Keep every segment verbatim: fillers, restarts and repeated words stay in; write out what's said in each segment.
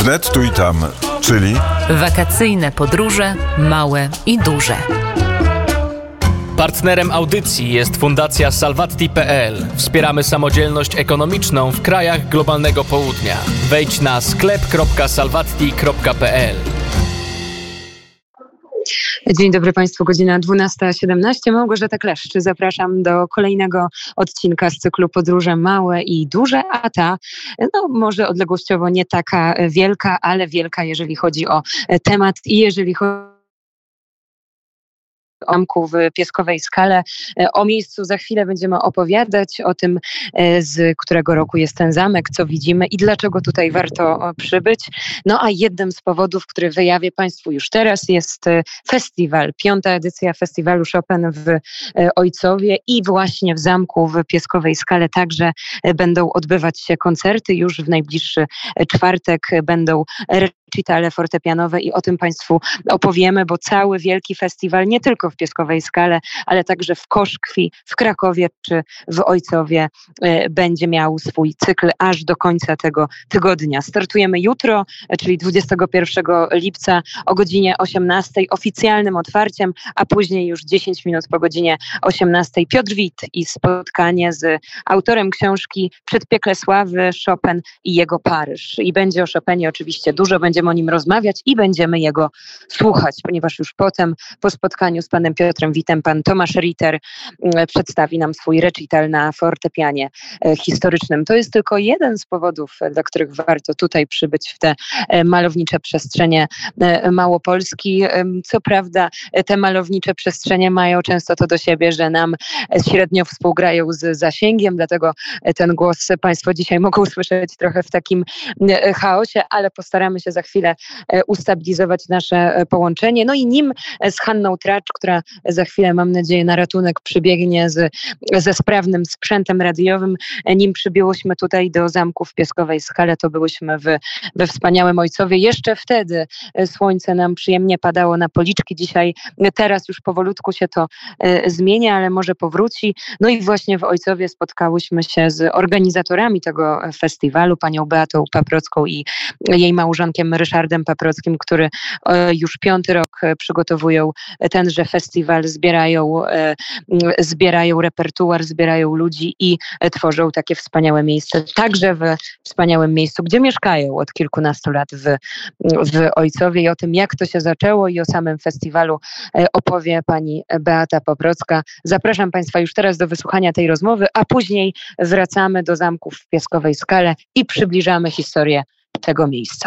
Wnet tu i tam, czyli wakacyjne podróże małe i duże. Partnerem audycji jest Fundacja Salvatti kropka pe el. Wspieramy samodzielność ekonomiczną w krajach globalnego południa. Wejdź na sklep kropka salvatti kropka pe el. Dzień dobry Państwu, godzina dwunasta siedemnaście. Małgorzata Kleszcz. Zapraszam do kolejnego odcinka z cyklu Podróże małe i duże, a ta, no może odległościowo nie taka wielka, ale wielka, jeżeli chodzi o temat i jeżeli chodzi o zamku w Pieskowej Skale. O miejscu za chwilę będziemy opowiadać, o tym, z którego roku jest ten zamek, co widzimy i dlaczego tutaj warto przybyć. No a jednym z powodów, który wyjawię Państwu już teraz, jest festiwal. Piąta edycja festiwalu Chopin w Ojcowie i właśnie w zamku w Pieskowej Skale także będą odbywać się koncerty. Już w najbliższy czwartek będą recitale fortepianowe i o tym Państwu opowiemy, bo cały wielki festiwal nie tylko w Pieskowej Skale, ale także w Koszkwi, w Krakowie czy w Ojcowie y, będzie miał swój cykl aż do końca tego tygodnia. Startujemy jutro, czyli dwudziestego pierwszego lipca o godzinie osiemnastej oficjalnym otwarciem, a później już dziesięć minut po godzinie osiemnastej Piotr Wit i spotkanie z autorem książki Przedpiekle Sławy, Chopin i jego Paryż. I będzie o Chopinie oczywiście dużo, będziemy o nim rozmawiać i będziemy jego słuchać, ponieważ już potem, po spotkaniu z panem Piotrem Witem, pan Tomasz Ritter przedstawi nam swój recital na fortepianie historycznym. To jest tylko jeden z powodów, dla których warto tutaj przybyć w te malownicze przestrzenie Małopolski. Co prawda te malownicze przestrzenie mają często to do siebie, że nam średnio współgrają z zasięgiem, dlatego ten głos Państwo dzisiaj mogą słyszeć trochę w takim chaosie, ale postaramy się za chwilę ustabilizować nasze połączenie. No i nim z Hanną Tracz, która za chwilę, mam nadzieję, na ratunek przybiegnie z, ze sprawnym sprzętem radiowym. Nim przybyłyśmy tutaj do zamku w Pieskowej Skale, to byłyśmy w, we wspaniałym Ojcowie. Jeszcze wtedy słońce nam przyjemnie padało na policzki. Dzisiaj, teraz już powolutku się to e, zmienia, ale może powróci. No i właśnie w Ojcowie spotkałyśmy się z organizatorami tego festiwalu, panią Beatą Paprocką i jej małżonkiem Ryszardem Paprockim, który e, już piąty rok przygotowują tenże festiwal, zbierają, e, zbierają repertuar, zbierają ludzi i e, tworzą takie wspaniałe miejsce. Także w wspaniałym miejscu, gdzie mieszkają od kilkunastu lat w, w Ojcowie i o tym, jak to się zaczęło i o samym festiwalu e, opowie pani Beata Paprocka. Zapraszam Państwa już teraz do wysłuchania tej rozmowy, a później wracamy do zamków w Pieskowej Skale i przybliżamy historię tego miejsca.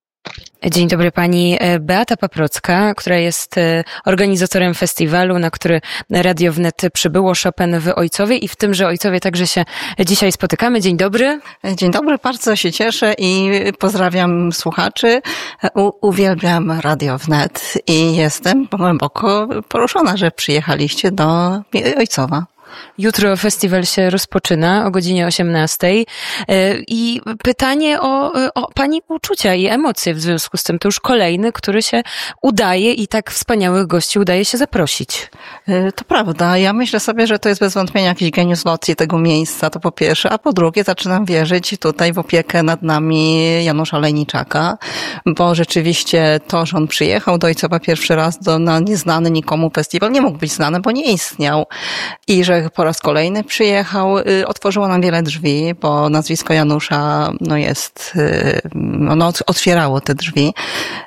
Dzień dobry, pani Beata Paprocka, która jest organizatorem festiwalu, na który Radio Wnet przybyło, Chopin w Ojcowie i w tymże Ojcowie także się dzisiaj spotykamy. Dzień dobry. Dzień dobry, bardzo się cieszę i pozdrawiam słuchaczy. U- uwielbiam Radio Wnet i jestem głęboko poruszona, że przyjechaliście do Ojcowa. Jutro festiwal się rozpoczyna o godzinie osiemnastej i pytanie o, o pani uczucia i emocje w związku z tym. To już kolejny, który się udaje i tak wspaniałych gości udaje się zaprosić. To prawda. Ja myślę sobie, że to jest bez wątpienia jakiś geniusz locji tego miejsca, to po pierwsze, a po drugie zaczynam wierzyć tutaj w opiekę nad nami Janusza Olejniczaka, bo rzeczywiście to, że on przyjechał do Ojcowa pierwszy raz do, na nieznany nikomu festiwal, nie mógł być znany, bo nie istniał i że po raz kolejny przyjechał, otworzyło nam wiele drzwi, bo nazwisko Janusza no jest, ono otwierało te drzwi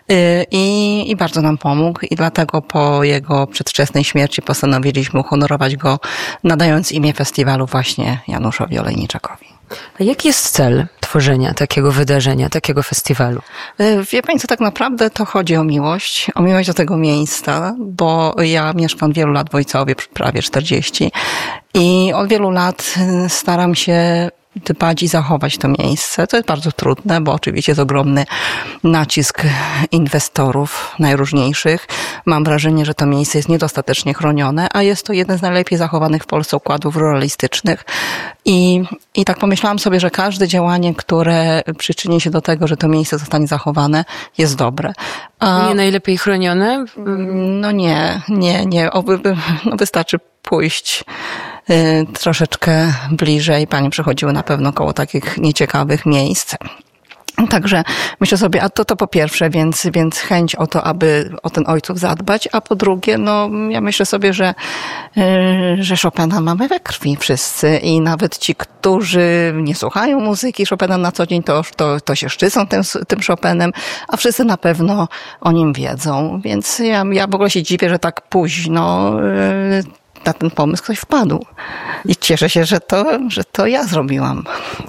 i, i bardzo nam pomógł i dlatego po jego przedwczesnej śmierci postanowiliśmy uhonorować go, nadając imię festiwalu właśnie Januszowi Olejniczakowi. A jaki jest cel tworzenia takiego wydarzenia, takiego festiwalu? Wie pani co, tak naprawdę to chodzi o miłość, o miłość do tego miejsca, bo ja mieszkam wielu lat w Ojcowie, prawie czterdzieści i od wielu lat staram się dbać i zachować to miejsce. To jest bardzo trudne, bo oczywiście jest ogromny nacisk inwestorów najróżniejszych. Mam wrażenie, że to miejsce jest niedostatecznie chronione, a jest to jeden z najlepiej zachowanych w Polsce układów ruralistycznych. I, i tak pomyślałam sobie, że każde działanie, które przyczyni się do tego, że to miejsce zostanie zachowane, jest dobre. A, nie najlepiej chronione? No nie, nie, nie. Oby, no wystarczy pójść y, troszeczkę bliżej. Pani przechodziły na pewno koło takich nieciekawych miejsc. Także myślę sobie, a to to po pierwsze, więc, więc chęć o to, aby o ten ojców zadbać, a po drugie, no ja myślę sobie, że, że Chopina mamy we krwi wszyscy i nawet ci, którzy nie słuchają muzyki Chopina na co dzień, to, to, to się szczycą tym, tym Chopinem, a wszyscy na pewno o nim wiedzą, więc ja, ja w ogóle się dziwię, że tak późno na ten pomysł ktoś wpadł i cieszę się, że to, że to ja zrobiłam.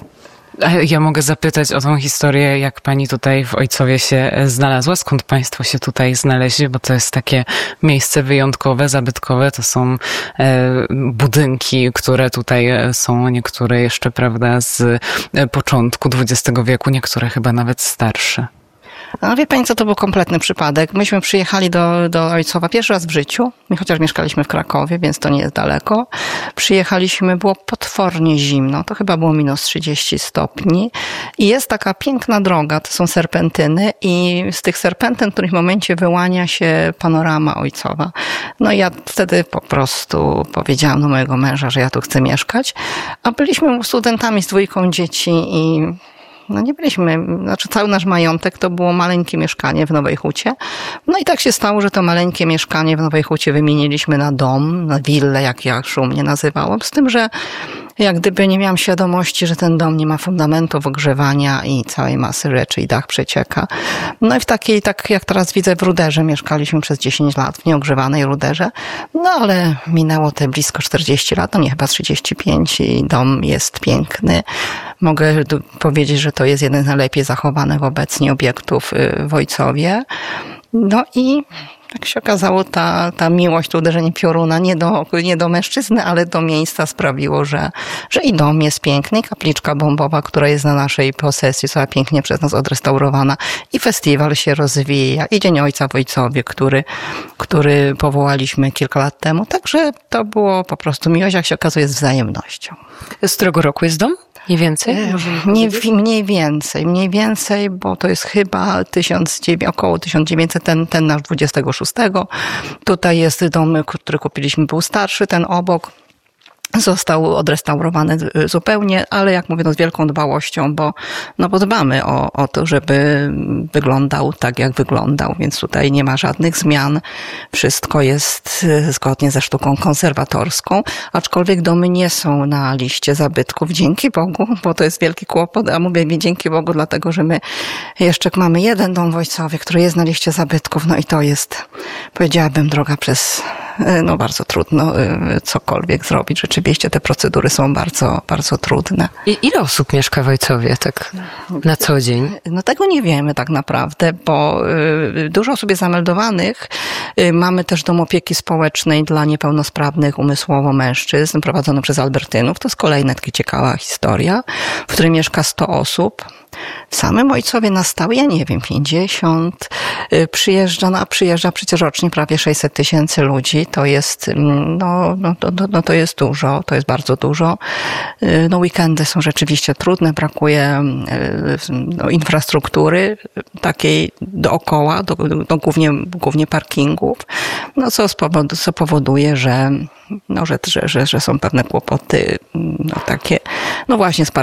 Ja mogę zapytać o tą historię, jak pani tutaj w Ojcowie się znalazła? Skąd państwo się tutaj znaleźli? Bo to jest takie miejsce wyjątkowe, zabytkowe. To są budynki, które tutaj są, niektóre jeszcze, prawda, z początku dwudziestego wieku, niektóre chyba nawet starsze. No wie pani co, to był kompletny przypadek. Myśmy przyjechali do, do Ojcowa pierwszy raz w życiu, my chociaż mieszkaliśmy w Krakowie, więc to nie jest daleko. Przyjechaliśmy, było potwornie zimno, to chyba było minus trzydzieści stopni i jest taka piękna droga, to są serpentyny i z tych serpentyn w którymś momencie wyłania się panorama Ojcowa. No i ja wtedy po prostu powiedziałam do mojego męża, że ja tu chcę mieszkać, a byliśmy studentami z dwójką dzieci i no nie byliśmy, znaczy cały nasz majątek to było maleńkie mieszkanie w Nowej Hucie. No i tak się stało, że to maleńkie mieszkanie w Nowej Hucie wymieniliśmy na dom, na willę, jak ja szumnie nazywałam, z tym, że jak gdyby nie miałam świadomości, że ten dom nie ma fundamentów, ogrzewania i całej masy rzeczy i dach przecieka. No i w takiej, tak jak teraz widzę, w Ruderze mieszkaliśmy przez dziesięć lat, w nieogrzewanej Ruderze. No ale minęło te blisko czterdzieści lat, no nie, chyba trzydzieści pięć i dom jest piękny. Mogę powiedzieć, że to jest jeden z najlepiej zachowanych obecnie obiektów w Ojcowie. No i jak się okazało, ta, ta miłość, to uderzenie pioruna nie do, nie do mężczyzny, ale do miejsca sprawiło, że, że i dom jest piękny, i kapliczka bombowa, która jest na naszej posesji, cała pięknie przez nas odrestaurowana, i festiwal się rozwija, i Dzień Ojca w Ojcowie, który, który powołaliśmy kilka lat temu. Także to było po prostu miłość, jak się okazuje, z wzajemnością. Z którego roku jest dom? Mniej więcej? Nie, mniej więcej, mniej więcej, bo to jest chyba tysiąc, około tysiąc dziewięćset, ten, ten nasz dwudziestego szóstego. Tutaj jest dom, który kupiliśmy, był starszy, ten obok został odrestaurowany zupełnie, ale jak mówię, no z wielką dbałością, bo, no bo dbamy o, o to, żeby wyglądał tak, jak wyglądał, więc tutaj nie ma żadnych zmian. Wszystko jest zgodnie ze sztuką konserwatorską, aczkolwiek domy nie są na liście zabytków, dzięki Bogu, bo to jest wielki kłopot, a mówię dzięki Bogu, dlatego, że my jeszcze mamy jeden dom w Ojcowie, który jest na liście zabytków, no i to jest, powiedziałabym, droga przez, no bardzo trudno cokolwiek zrobić. Rzeczywiście te procedury są bardzo, bardzo trudne. I ile osób mieszka w Ojcowie tak na co dzień? No tego nie wiemy tak naprawdę, bo dużo osób jest zameldowanych. Mamy też dom opieki społecznej dla niepełnosprawnych umysłowo mężczyzn, prowadzony przez Albertynów. To jest kolejna taka ciekawa historia, w której mieszka sto osób. W samym Ojcowie na stałe, ja nie wiem, pięćdziesiąt. Przyjeżdża, no, a przyjeżdża przecież rocznie prawie sześćset tysięcy ludzi. To jest, no, no, no, no to jest dużo, to jest bardzo dużo. No, weekendy są rzeczywiście trudne, brakuje no, infrastruktury takiej dookoła, do, do, głównie, głównie parkingów, no, co, spowodu, co powoduje, że, no, że, że, że są pewne kłopoty, no, takie, no właśnie z